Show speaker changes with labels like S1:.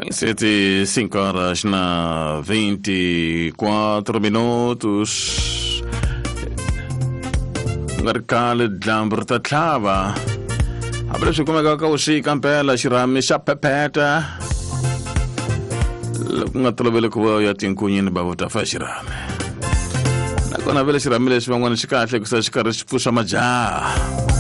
S1: 7, 5 horas na 24 minutos. Ngarkale dlambre tatlava. Abre come kakaushika mpela xirami xa pepeta. Nga tolovele ku ya tinkunyini bavuta fa xirami. Nakona vele xirami lexi van'wana xi kahle ku sa xi karhi xi pfuxa majaha.